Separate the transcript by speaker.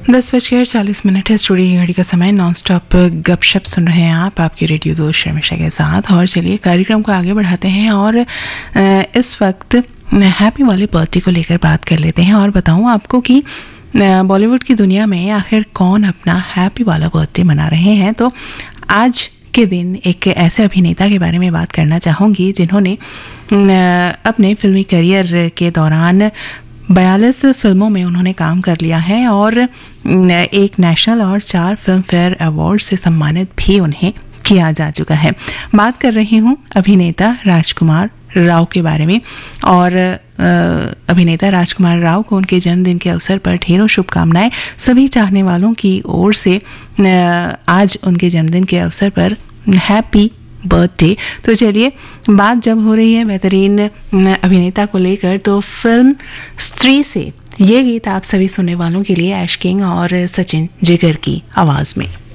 Speaker 1: 10:40 है। स्टूडियो की घड़ी का समय। नॉन स्टॉप गपशप सुन रहे हैं आप, आपके रेडियो दोस्त शर्मिष्ठा के साथ। और चलिए कार्यक्रम को आगे बढ़ाते हैं और इस वक्त हैप्पी वाले बर्थडे को लेकर बात कर लेते हैं। और बताऊं आपको कि बॉलीवुड की दुनिया में आखिर कौन अपना हैप्पी वाला बर्थडे मना रहे हैं। तो आज के दिन एक ऐसे अभिनेता के बारे में बात करना चाहूँगी जिन्होंने अपने फिल्मी करियर के दौरान 42 फिल्मों में उन्होंने काम कर लिया है और एक नेशनल और 4 फिल्म फेयर अवार्ड से सम्मानित भी उन्हें किया जा चुका है। बात कर रही हूँ अभिनेता राजकुमार राव के बारे में। और अभिनेता राजकुमार राव को उनके जन्मदिन के अवसर पर ढेरों शुभकामनाएं सभी चाहने वालों की ओर से। आज उनके जन्मदिन के अवसर पर हैप्पी बर्थडे। तो चलिए, बात जब हो रही है बेहतरीन अभिनेता को लेकर, तो फिल्म स्त्री से ये गीत आप सभी सुनने वालों के लिए ऐश किंग और सचिन जिगर की आवाज़ में।